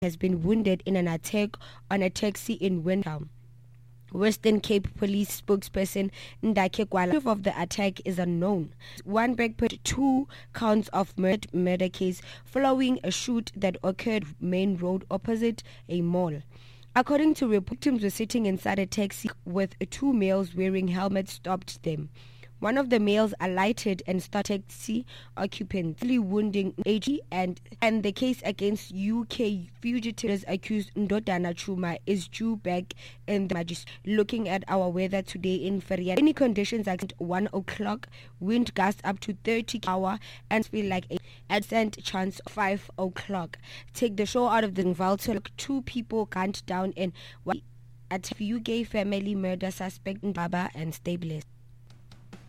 has been wounded in an attack on a taxi in Windhelm. Western Cape Police spokesperson Ndake Kwala. Proof of the attack is unknown. One put 2 counts of murder case following a shoot that occurred main road opposite a mall. According to reports, victims were sitting inside a taxi with 2 males wearing helmets stopped them. One of the males alighted and started taxi occupants, wounding AG, and the case against UK fugitives accused Ndodana Chuma is due back in the magistrate. Looking at our weather today in Feria, any conditions at 1 o'clock, wind gusts up to 30 hour and feel like a % chance 5 o'clock. Take the show out of the Valto. 2 people gunned down in at UK family murder suspect Baba and stay blessed.